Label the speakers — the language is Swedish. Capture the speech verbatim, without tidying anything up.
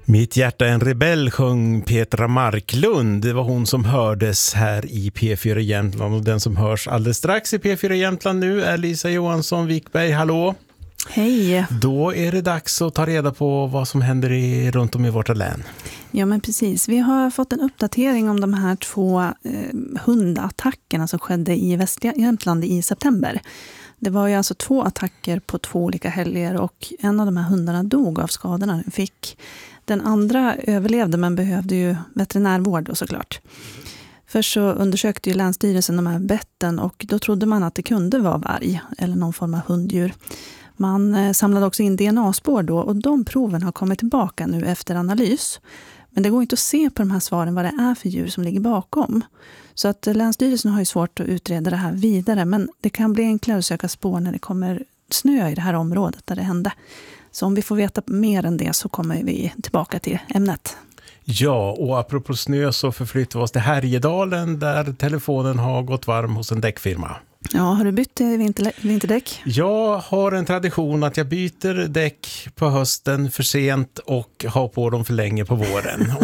Speaker 1: Mitt hjärta är en rebell, sjöng Petra Marklund. Det var hon som hördes här i P fyra Jämtland, och den som hörs alldeles strax i P fyra Jämtland nu är Lisa Johansson Wikberg. Hallå!
Speaker 2: Hej!
Speaker 1: Då är det dags att ta reda på vad som händer i, runt om i vårt län.
Speaker 2: Ja, men precis. Vi har fått en uppdatering om de här två eh, hundattackerna som skedde i västra Jämtland i september. Det var ju alltså två attacker på två olika helger, och en av de här hundarna dog av skadorna den fick. Den andra överlevde men behövde ju veterinärvård då, såklart. Först så undersökte ju Länsstyrelsen de här betten, och då trodde man att det kunde vara varg eller någon form av hunddjur. Man samlade också in D N A-spår då, och de proven har kommit tillbaka nu efter analys. Men det går inte att se på de här svaren vad det är för djur som ligger bakom. Så att Länsstyrelsen har ju svårt att utreda det här vidare, men det kan bli enklare att söka spår när det kommer snö i det här området där det hände. Så om vi får veta mer än det så kommer vi tillbaka till ämnet.
Speaker 1: Ja, och apropå snö så förflyttar vi oss till Härjedalen där telefonen har gått varm hos en däckfirma.
Speaker 2: Ja, har du bytt vinter, vinterdäck?
Speaker 1: Jag har en tradition att jag byter däck på hösten för sent och har på dem för länge på våren.